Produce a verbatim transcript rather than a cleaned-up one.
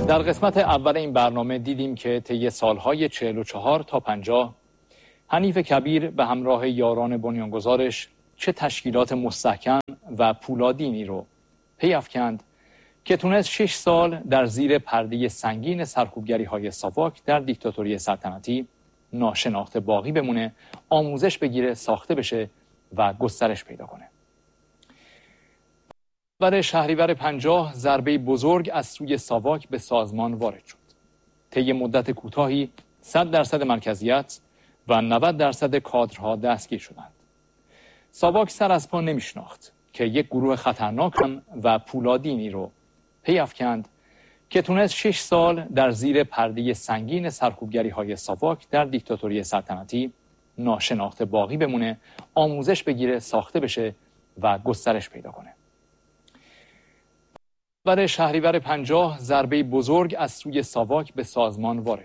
در قسمت اول این برنامه دیدیم که طی سالهای چهل و چهار تا پنجاه حنیف کبیر به همراه یاران بنیانگذارش چه تشکیلات مستحکم و پولادینی رو پی افکند که تونست شش سال در زیر پرده سنگین سرکوبگری‌های ساواک در دیکتاتوری سلطنتی ناشناخته باقی بمونه، آموزش بگیره، ساخته بشه و گسترش پیدا کنه. برای شهریور پنجاه ضربه بزرگ از سوی ساواک به سازمان وارد شد. طی مدت کوتاهی صد درصد مرکزیت و نود درصد کادرها دستگیر شدند. ساواک سر از پا نمیشناخت که یک گروه خطرناک هم و پولادینی رو پی افکند که تونست شش سال در زیر پرده سنگین سرکوبگری‌های ساواک در دیکتاتوری سلطنتی ناشناخته باقی بمونه، آموزش بگیره، ساخته بشه و گسترش پیدا کنه. برای شهریور پنجاه ضربه بزرگ از سوی ساواک به سازمان وارد